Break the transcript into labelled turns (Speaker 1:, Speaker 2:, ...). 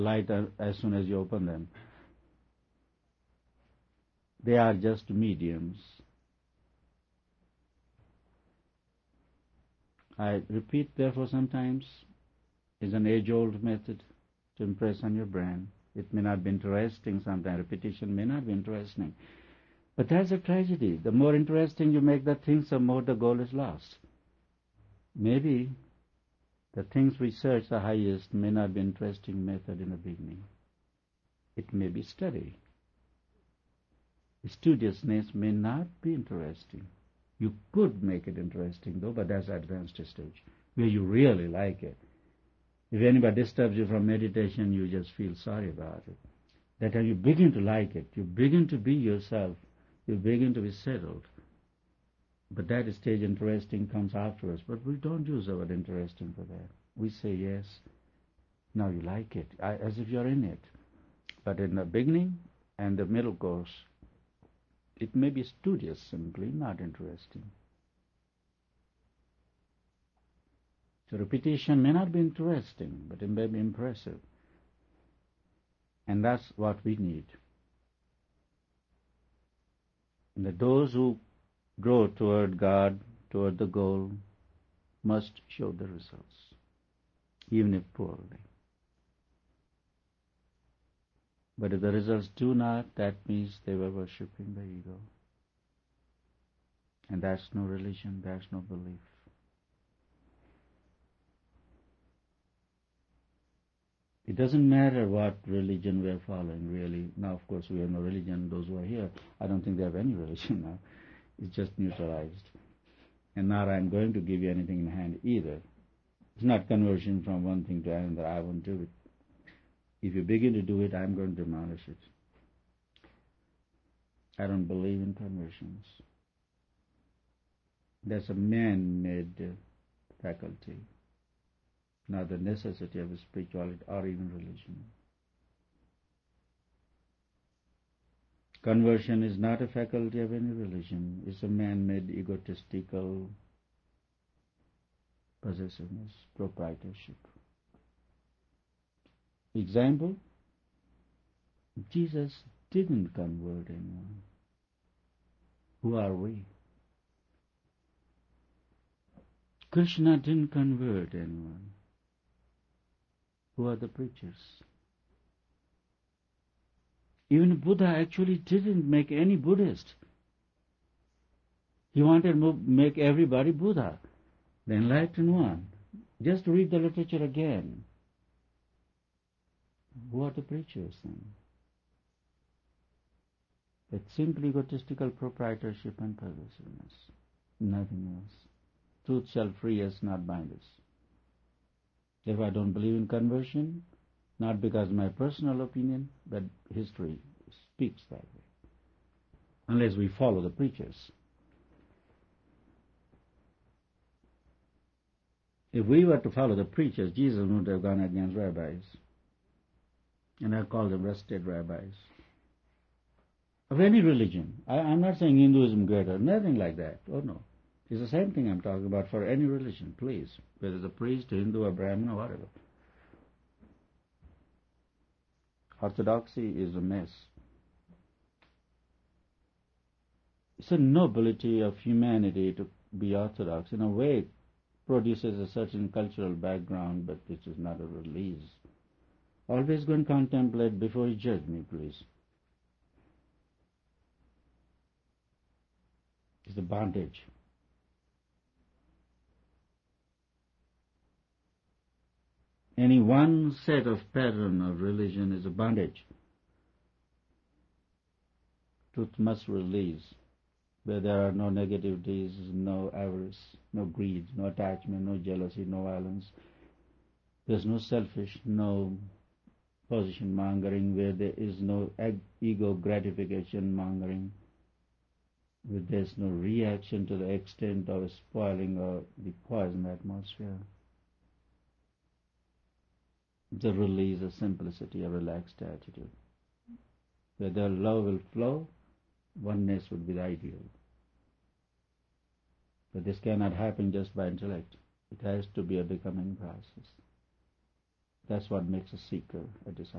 Speaker 1: light as soon as you open them. They are just mediums. I repeat, therefore, sometimes is an age-old method to impress on your brain. It may not be interesting sometimes. Repetition may not be interesting. But that's a tragedy. The more interesting you make the things, the more the goal is lost. Maybe the things we search the highest may not be interesting method in the beginning. It may be study. Studiousness may not be interesting. You could make it interesting though, but that's advanced stage, where you really like it. If anybody disturbs you from meditation, you just feel sorry about it. That time you begin to like it, you begin to be yourself, you begin to be settled. But that stage interesting comes afterwards. But we don't use the word interesting for that. We say yes, now you like it, as if you're in it. But in the beginning and the middle course, it may be studious simply, not interesting. So repetition may not be interesting, but it may be impressive. And that's what we need. And that those who grow toward God, toward the goal, must show the results, even if poorly. But if the results do not, that means they were worshipping the ego. And that's no religion, that's no belief. It doesn't matter what religion we are following, really. Now, of course, we have no religion, those who are here. I don't think they have any religion now. It's just neutralized. And not I'm going to give you anything in hand either. It's not conversion from one thing to another. I won't do it. If you begin to do it, I'm going to demolish it. I don't believe in conversions. That's a man-made faculty, not the necessity of spirituality or even religion. Conversion is not a faculty of any religion. It's a man-made egotistical possessiveness, proprietorship. Example, Jesus didn't convert anyone. Who are we? Krishna didn't convert anyone. Who are the preachers? Even Buddha actually didn't make any Buddhist. He wanted to make everybody Buddha, the enlightened one. Just read the literature again. Who are the preachers then? It's simply egotistical proprietorship and possessiveness, nothing else. Truth shall free us, not bind us. If I don't believe in conversion, not because of my personal opinion, but history speaks that way. Unless we follow the preachers. If we were to follow the preachers, Jesus wouldn't have gone against rabbis. And I call them rested rabbis. Of any religion. I'm not saying Hinduism greater, nothing like that. Oh no. It's the same thing I'm talking about for any religion, please. Whether it's a priest, Hindu, or Brahmin, or whatever. Orthodoxy is a mess. It's a nobility of humanity to be orthodox. In a way, it produces a certain cultural background, but it is not a release. Always go and contemplate before you judge me, please. It's the bondage. Any one set of pattern of religion is a bondage. Truth must release, where there are no negativities, no avarice, no greed, no attachment, no jealousy, no violence. There's no selfish, no position mongering, where there is no ego gratification mongering, where there's no reaction to the extent of spoiling or the poison atmosphere. The release, a simplicity, a relaxed attitude. Where the love will flow, oneness would be the ideal. But this cannot happen just by intellect. It has to be a becoming process. That's what makes a seeker a disciple.